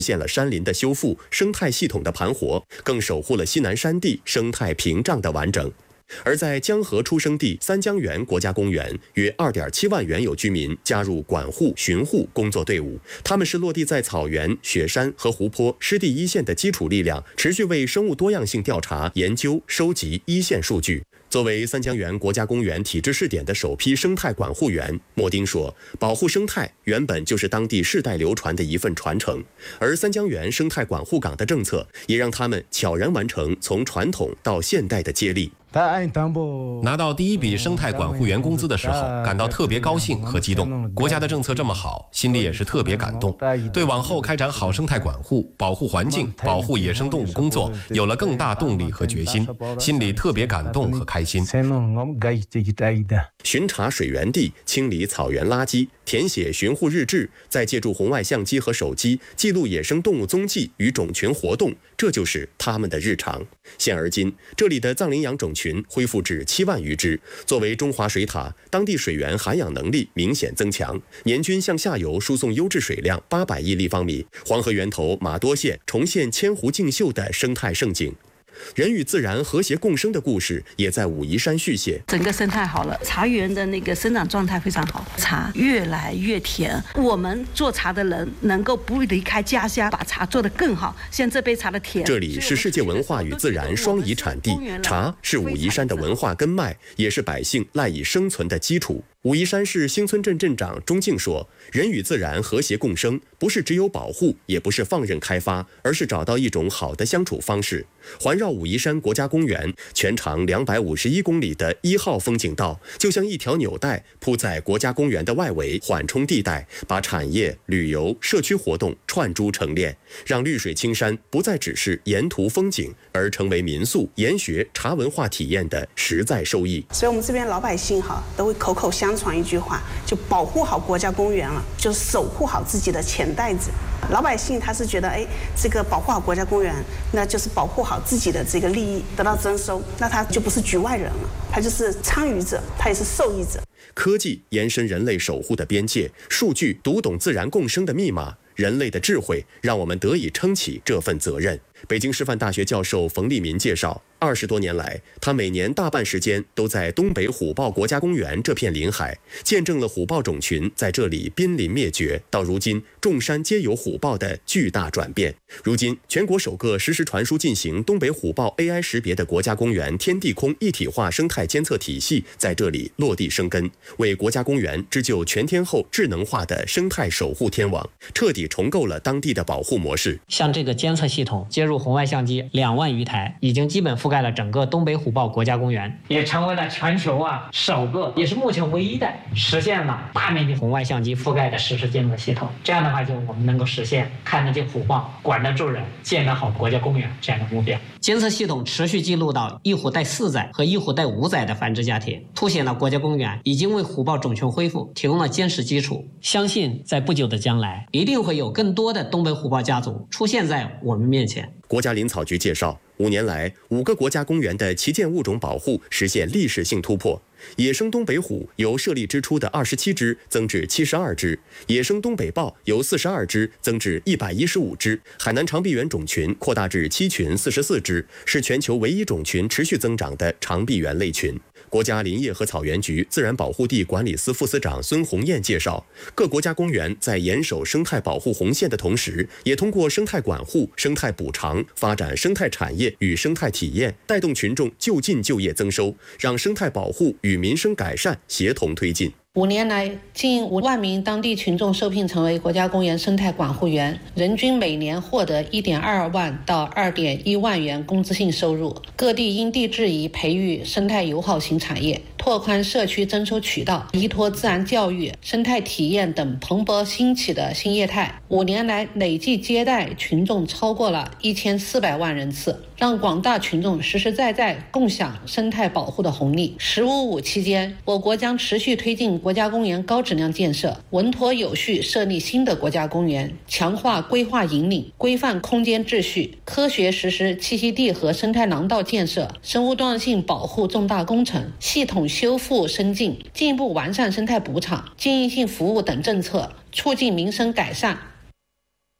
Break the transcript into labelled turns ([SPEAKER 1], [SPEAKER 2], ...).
[SPEAKER 1] 现了山林的修复、生态系统的盘活，更守护了西南山地生态屏障的完整。而在江河出生地三江源国家公园，约2.7万原有居民加入管护巡护工作队伍，他们是落地在草原、雪山和湖泊湿地一线的基础力量，持续为生物多样性调查、研究、收集一线数据。作为三江源国家公园体制试点的首批生态管护员，莫丁说，保护生态原本就是当地世代流传的一份传承，而三江源生态管护岗的政策也让他们悄然完成从传统到现代的接力。
[SPEAKER 2] 拿到第一笔生态管护员工资的时候，感到特别高兴和激动。国家的政策这么好，心里也是特别感动，对往后开展好生态管护、保护环境、保护野生动物工作有了更大动力和决心，心里特别感动和开心。
[SPEAKER 1] 巡查水源地，清理草原垃圾，填写巡护日志，再借助红外相机和手机记录野生动物踪迹与种群活动，这就是他们的日常。现而今，这里的藏羚羊种群恢复至7万余只。作为中华水塔，当地水源涵养能力明显增强，年均向下游输送优质水量800亿立方米，黄河源头玛多县重现千湖竞秀的生态盛景。人与自然和谐共生的故事也在武夷山续写。
[SPEAKER 3] 整个生态好了，茶园的那个生长状态非常好，茶越来越甜。我们做茶的人能够不离开家乡，把茶做得更好。像这杯茶的甜。
[SPEAKER 1] 这里是世界文化与自然双遗产地，茶是武夷山的文化根脉，也是百姓赖以生存的基础。武夷山市兴村镇镇长钟敬说，人与自然和谐共生，不是只有保护，也不是放任开发，而是找到一种好的相处方式。环绕武夷山国家公园全长251公里的1号风景道，就像一条纽带铺在国家公园的外围缓冲地带，把产业、旅游、社区活动串珠成链，让绿水青山不再只是沿途风景，而成为民宿、研学、茶文化体验的实在收益。
[SPEAKER 4] 所以我们这边老百姓都会口口相传一句话，就保护好国家公园了，就守护好自己的钱袋子。老百姓他是觉得，这个保护好国家公园，那就是保护好自己的这个利益得到征收，那他就不是局外人了，他就是参与者，他也是受益者。
[SPEAKER 1] 科技延伸人类守护的边界，数据读懂自然共生的密码，人类的智慧让我们得以撑起这份责任。北京师范大学教授冯立民介绍，20多年来，他每年大半时间都在东北虎豹国家公园这片临海，见证了虎豹种群在这里濒临灭绝，到如今众山皆有虎豹的巨大转变。如今，全国首个实时传输进行东北虎豹 AI 识别的国家公园天地空一体化生态监测体系在这里落地生根，为国家公园织就全天候智能化的生态守护天网，彻底重构了当地的保护模式。
[SPEAKER 5] 像这个监测系统接入红外相机2万余台，已经基本覆盖了整个东北虎豹国家公园，也成为了全球首个，也是目前唯一的实现了大面积红外相机覆盖的实时监测系统。这样的话，就我们能够实现看得见虎豹、管得住人、建得好国家公园这样的目标。监测系统持续记录到一虎带4载和一虎带5载的繁殖家庭，凸显了国家公园已经为虎豹种群恢复提供了坚实基础。相信在不久的将来，一定会有更多的东北虎豹家族出现在我们面前。
[SPEAKER 1] 国家林草局介绍，5年来，5个国家公园的旗舰物种保护实现历史性突破。野生东北虎由设立之初的27只增至72只，野生东北豹由42只增至115只，海南长臂猿种群扩大至7群44只，是全球唯一种群持续增长的长臂猿类群。国家林业和草原局自然保护地管理司副司长孙红艳介绍，各国家公园在严守生态保护红线的同时，也通过生态管护、生态补偿，发展生态产业与生态体验，带动群众就近就业增收，让生态保护与民生改善协同推进。
[SPEAKER 6] 5年来，近5万名当地群众受聘成为国家公园生态管护员，人均每年获得1.2万到2.1万元工资性收入。各地因地制宜培育生态友好型产业，拓宽社区征收渠道，依托自然教育、生态体验等蓬勃兴起的新业态。5年来，累计接待群众超过了1400万人次，让广大群众实实在在共享生态保护的红利。“15+5”期间，我国将持续推进国家公园高质量建设，稳妥有序设立新的国家公园，强化规划引领，规范空间秩序，科学实施栖息地和生态廊道建设、生物多样性保护重大工程，系统修复升进，进一步完善生态补偿、经营性服务等政策，促进民生改善，